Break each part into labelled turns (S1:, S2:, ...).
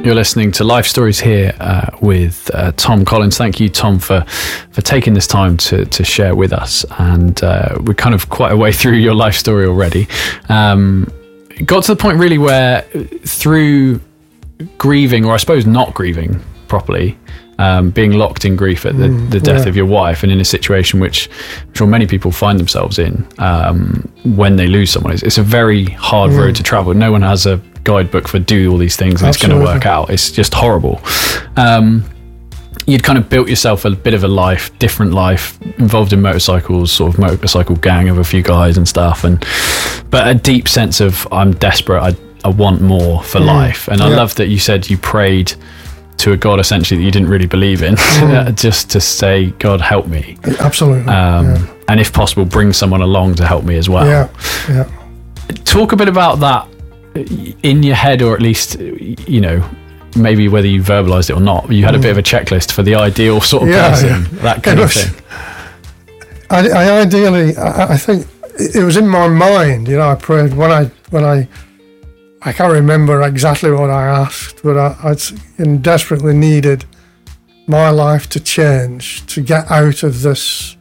S1: You're listening to Life Stories here with Tom Collins. Thank you, Tom, for taking this time to share with us. And we're kind of quite a way through your life story already. It got to the point really where through grieving, or I suppose not grieving properly, being locked in grief at the death of your wife, and in a situation which I'm sure many people find themselves in when they lose someone. It's a very hard road to travel. No one has a guidebook for do all these things and Absolutely. It's going to work out. It's just horrible. You'd kind of built yourself a bit of a life, different life, involved in motorcycles, sort of motorcycle gang of a few guys and stuff, but a deep sense of I'm desperate, I want more for life. And I love that you said you prayed to a God essentially that you didn't really believe in, just to say, God, help me.
S2: Absolutely.
S1: And if possible, bring someone along to help me as well.
S2: Yeah.
S1: Talk a bit about that in your head, or at least, maybe whether you verbalized it or not. You had a bit of a checklist for the ideal sort of person, that kind of thing.
S2: I think it was in my mind. I prayed when I can't remember exactly what I asked, but I desperately needed my life to change, to get out of this.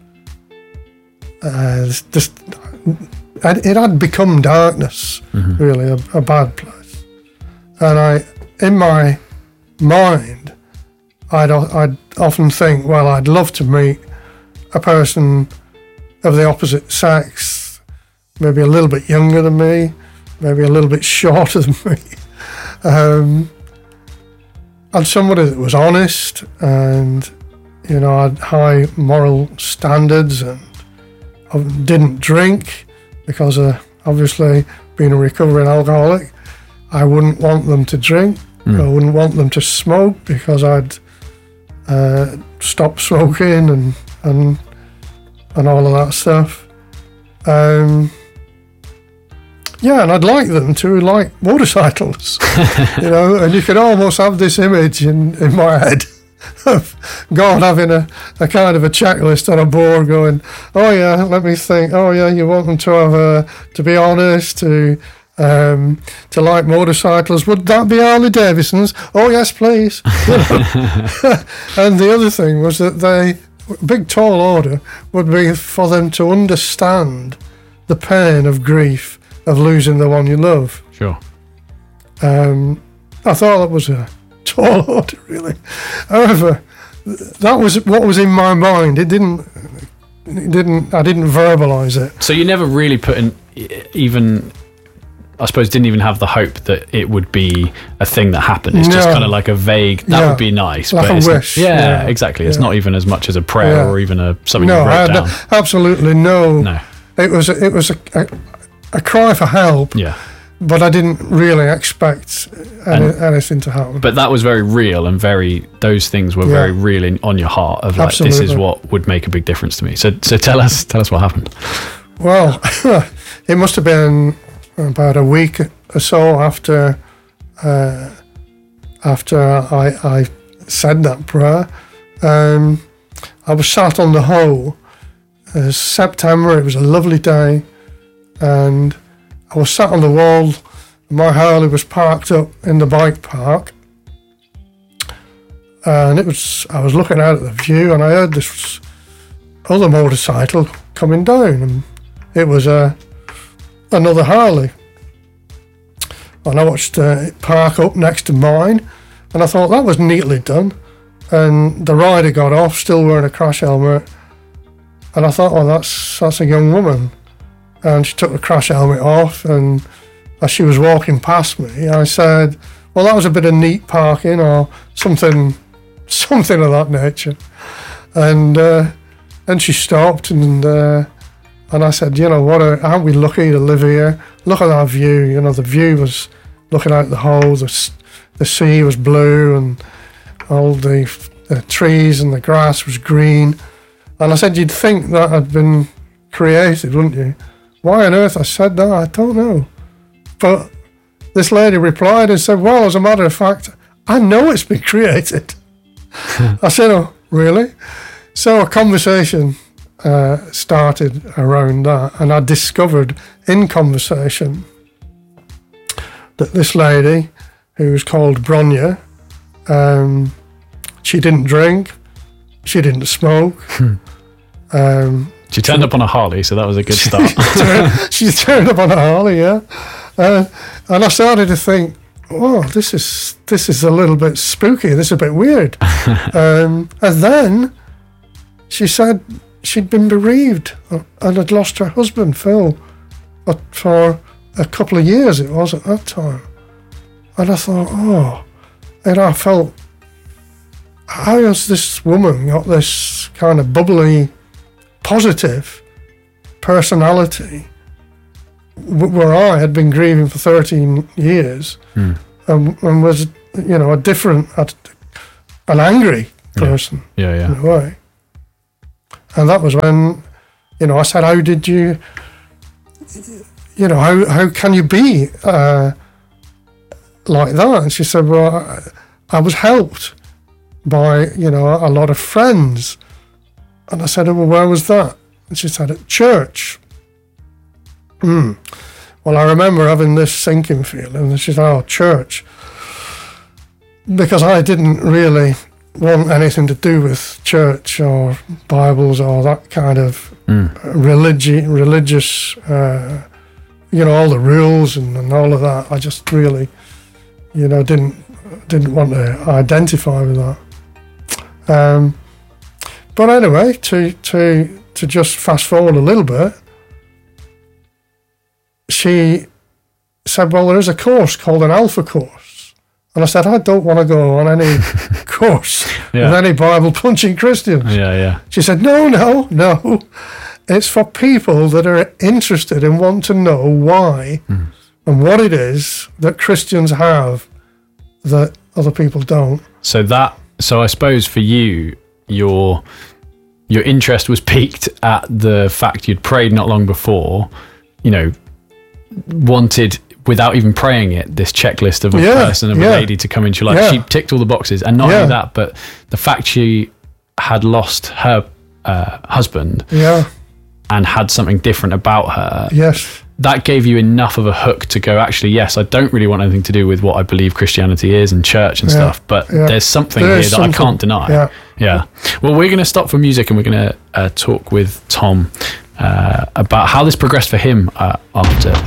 S2: It had become darkness, really, a bad place. And in my mind, I'd often think, well, I'd love to meet a person of the opposite sex, maybe a little bit younger than me, maybe a little bit shorter than me, and somebody that was honest and, had high moral standards and didn't drink, because obviously being a recovering alcoholic, I wouldn't want them to drink. I wouldn't want them to smoke, because I'd stopped smoking and all of that stuff. And I'd like them to like motorcycles, and you could almost have this image in my head of God having a kind of a checklist on a board going, oh yeah, let me think, oh yeah, you want them to have to be honest, to like motorcycles, would that be Harley Davidsons? Oh yes, please. And the other thing was that big tall order would be for them to understand the pain of grief of losing the one you love.
S1: Sure.
S2: I thought that was a tall order, really. However, that was what was in my mind. I didn't verbalize it.
S1: So you never really put in even, I suppose, didn't even have the hope that it would be a thing that happened. It's just kind of like a vague, that would be nice.
S2: Like
S1: but
S2: a wish.
S1: Yeah, exactly. It's not even as much as a prayer or even something you wrote down.
S2: Absolutely no. It was a cry for help.
S1: Yeah.
S2: But I didn't really expect anything to happen.
S1: But that was very real, and those things were very real on your heart of like,
S2: Absolutely.
S1: This is what would make a big difference to me. So tell us what happened.
S2: Well, it must have been about a week or so after I said that prayer. I was sat on the Hoe. September, it was a lovely day, and I was sat on the wall, and my Harley was parked up in the bike park, and I was looking out at the view, and I heard this other motorcycle coming down, and it was another Harley. And I watched it park up next to mine, and I thought that was neatly done. And the rider got off, still wearing a crash helmet, and I thought, well, that's a young woman. And she took the crash helmet off, and as she was walking past me, I said, well, that was a bit of neat parking, or something of that nature. And she stopped, and I said, aren't we lucky to live here? Look at that view. The view was looking out the Hoe, the sea was blue, and all the trees and the grass was green. And I said, you'd think that had been created, wouldn't you? Why on earth I said that, I don't know. But this lady replied and said, well, as a matter of fact, I know it's been created. I said, oh, really? So a conversation started around that, and I discovered in conversation that this lady, who was called Bronya, She didn't drink. She didn't smoke.
S1: She turned up on a Harley, so that was a good start.
S2: She turned up on a Harley, yeah. And I started to think, oh, this is a little bit spooky. This is a bit weird. And then she said she'd been bereaved and had lost her husband, Phil, for a couple of years it was at that time. And I thought, oh, and I felt, how has this woman got this kind of bubbly, positive personality where I had been grieving for 13 years and was, a different, an angry person in a way. And that was when, I said, how did you, how can you be like that? And she said, well, I was helped by, a lot of friends. And I said, well, where was that? And she said, at church. Well, I remember having this sinking feeling. And she said, oh, church. Because I didn't really want anything to do with church or Bibles or that kind of religious, all the rules and all of that. I just really, didn't want to identify with that. But anyway, to just fast forward a little bit, she said, well, there is a course called an Alpha course. And I said, I don't want to go on any course with any Bible punching Christians. She said, no. It's for people that are interested and want to know why and what it is that Christians have that other people don't.
S1: So I suppose for you, your interest was piqued at the fact you'd prayed not long before, wanted, without even praying it, this checklist of a person, of a lady to come into your life. She ticked all the boxes. And not only that, but the fact she had lost her husband and had something different about her.
S2: Yes.
S1: That gave you enough of a hook to go, actually, yes, I don't really want anything to do with what I believe Christianity is and church and stuff, but there's something here that I can't deny. Yeah. Well, we're going to stop for music and we're going to talk with Tom about how this progressed for him after this.